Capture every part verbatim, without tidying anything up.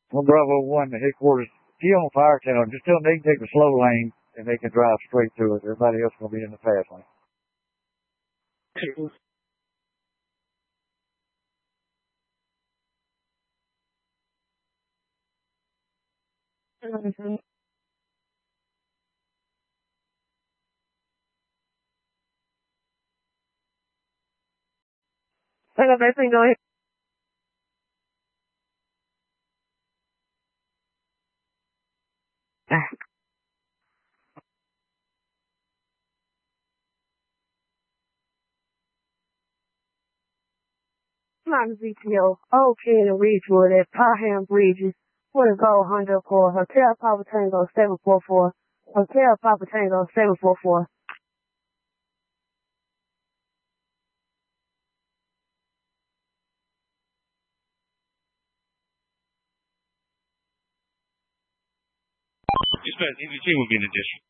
One Bravo One, the headquarters. Get on Firetown. Just tell them they can take the slow lane and they can drive straight through it. Everybody else will be in the fast lane. Mm-hmm. Hang on, everything going. Come on, Z T O. Okay, in Ridgewood at Parham Bridges. Want to go Honda for Hotel Papa Tango seven four four. Hotel Papa Tango seven four four. Dispatch, E V T will be in the district.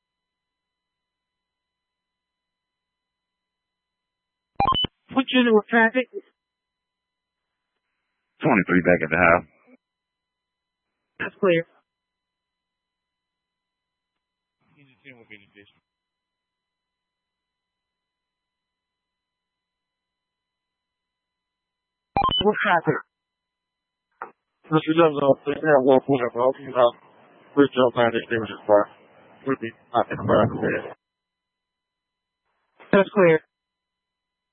What unit with traffic? twenty-three back at the house. That's clear. E V T will be in the district. What traffic? Mister Jones, I have one point of all. You know, Rich Jones, I think, was just far. Would be not in the back. That's clear.